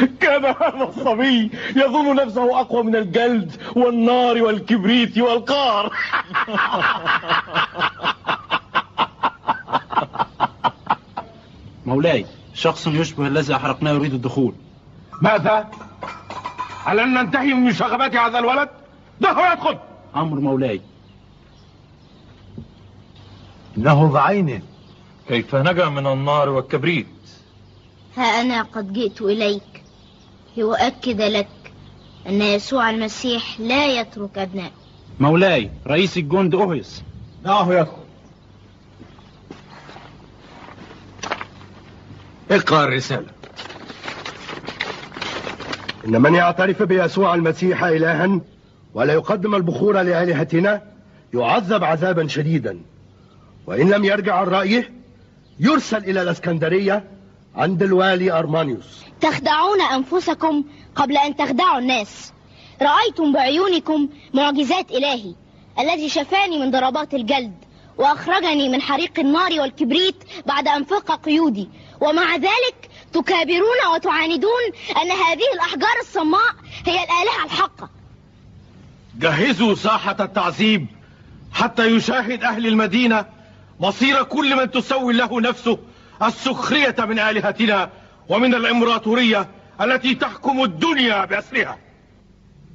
كان هذا الصبي يظن نفسه أقوى من الجلد والنار والكبريت والقار. مولاي، شخص يشبه الذي أحرقناه يريد الدخول. ماذا؟ ألن ننتهي من مشاغبات هذا الولد؟ دعه يدخل. أمر مولاي. إنه بعينه. كيف نجا من النار والكبريت؟ ها أنا قد جئت إليك لأؤكد لك أن يسوع المسيح لا يترك أبنائه. مولاي، رئيس الجند أوهيس. دعه يدخل. اقرأ الرسالة. إن من يعترف بيسوع المسيح إلها ولا يقدم البخور لآلهتنا يعذب عذابا شديدا، وإن لم يرجع عن رأيه يرسل إلى الإسكندرية عند الوالي أرمانيوس. تخدعون أنفسكم قبل أن تخدعوا الناس. رأيتم بعيونكم معجزات إلهي الذي شفاني من ضربات الجلد وأخرجني من حريق النار والكبريت بعد أن فاق قيودي، ومع ذلك تكابرون وتعاندون أن هذه الأحجار الصماء هي الآلهة الحقة. جهزوا ساحة التعذيب حتى يشاهد أهل المدينة مصير كل من تسوي له نفسه السخرية من آلهتنا ومن الإمبراطورية التي تحكم الدنيا بأسرها.